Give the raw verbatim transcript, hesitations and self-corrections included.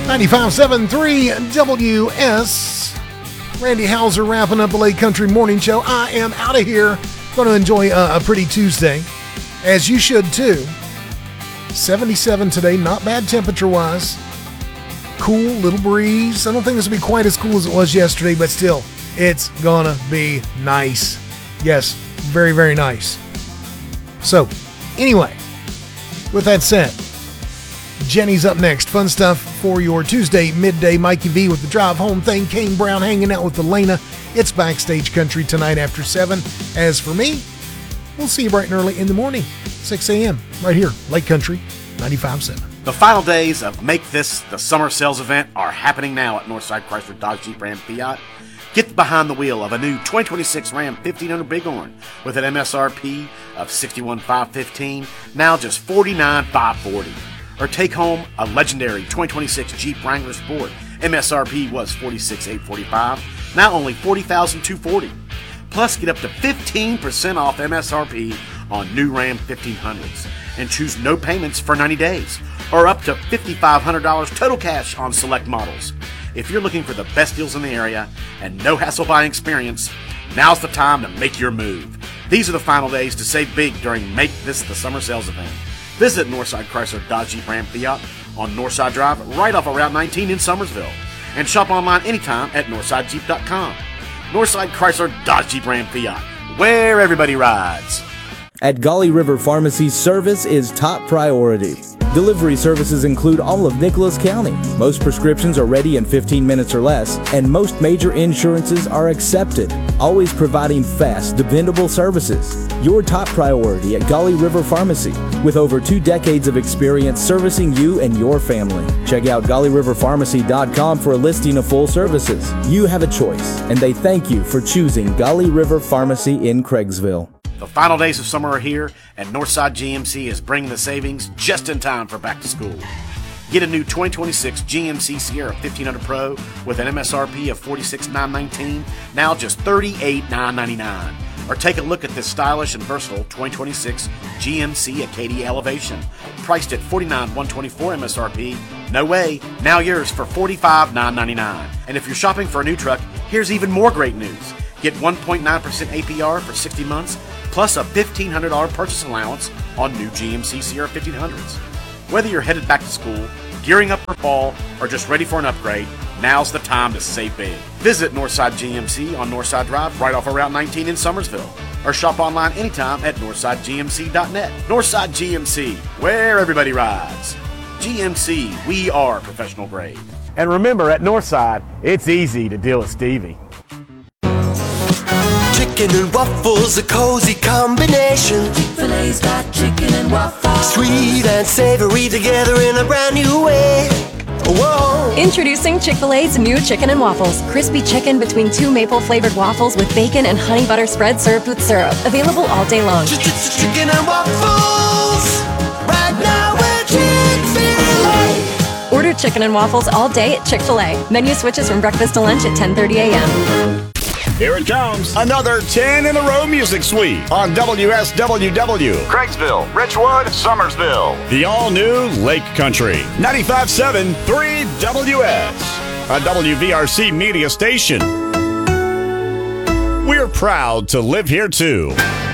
ninety-five point seven three W S. Randy Hauser wrapping up the Lake Country Morning Show. I am out of here. Going to enjoy a, a pretty Tuesday, as you should too. seventy-seven today, not bad temperature-wise. Cool, little breeze. I don't think this will be quite as cool as it was yesterday, but still, it's gonna be nice. Yes, very, very nice. So, anyway, with that said, Jenny's up next. Fun stuff for your Tuesday midday. Mikey V with the drive home thing. Kane Brown hanging out with Elena. It's Backstage Country tonight after seven. As for me, we'll see you bright and early in the morning, six a.m. right here, Lake Country ninety-five point seven. The final days of Make This the Summer Sales event are happening now at Northside Chrysler Dodge Jeep Ram Fiat. Get behind the wheel of a new twenty twenty-six Ram fifteen hundred Bighorn with an M S R P of sixty-one thousand five hundred fifteen dollars, now just forty-nine thousand five hundred forty dollars. Or take home a legendary twenty twenty-six Jeep Wrangler Sport. M S R P was forty-six thousand eight hundred forty-five dollars, now only forty thousand two hundred forty dollars. Plus, get up to fifteen percent off M S R P on new Ram fifteen hundreds. And choose no payments for ninety days, or up to five thousand five hundred dollars total cash on select models. If you're looking for the best deals in the area and no hassle buying experience, now's the time to make your move. These are the final days to save big during Make This the Summer Sales event. Visit Northside Chrysler Dodge Jeep Ram Fiat on Northside Drive right off of Route nineteen in Summersville. And shop online anytime at northside jeep dot com. Northside Chrysler Dodge Jeep Ram Fiat, where everybody rides. At Gauley River Pharmacy, service is top priority. Delivery services include all of Nicholas County. Most prescriptions are ready in fifteen minutes or less, and most major insurances are accepted. Always providing fast, dependable services. Your top priority at Gauley River Pharmacy, with over two decades of experience servicing you and your family. Check out gauley river pharmacy dot com for a listing of full services. You have a choice, and they thank you for choosing Gauley River Pharmacy in Craigsville. The final days of summer are here, and Northside G M C is bringing the savings just in time for back to school. Get a new twenty twenty-six G M C Sierra fifteen hundred Pro with an M S R P of forty-six thousand nine hundred nineteen dollars, now just thirty-eight thousand nine hundred ninety-nine dollars. Or take a look at this stylish and versatile twenty twenty-six G M C Acadia Elevation, priced at forty-nine thousand one hundred twenty-four dollars M S R P. No way, now yours for forty-five thousand nine hundred ninety-nine dollars. And if you're shopping for a new truck, here's even more great news. Get one point nine percent A P R for sixty months, plus a fifteen hundred dollars purchase allowance on new G M C Sierra fifteen hundreds. Whether you're headed back to school, gearing up for fall, or just ready for an upgrade, now's the time to save big. Visit Northside G M C on Northside Drive right off of Route nineteen in Summersville, or shop online anytime at northside g m c dot net. Northside G M C, where everybody rides. G M C, we are professional grade. And remember, at Northside, it's easy to deal with Stevie. Chicken and waffles, a cozy combination. Chick-fil-A's got chicken and waffles. Sweet and savory together in a brand new way. Whoa. Introducing Chick-fil-A's new Chicken and Waffles. Crispy chicken between two maple-flavored waffles with bacon and honey butter spread served with syrup. Available all day long. Chicken and waffles. Right now we're Chick-fil-A. Order Chicken and Waffles all day at Chick-fil-A. Menu switches from breakfast to lunch at ten thirty a.m. Here it comes, another ten in a row music suite on W S W W. Craigsville, Richwood, Summersville. The all-new Lake Country. ninety-five point seven three W S. A W V R C media station. We're proud to live here too.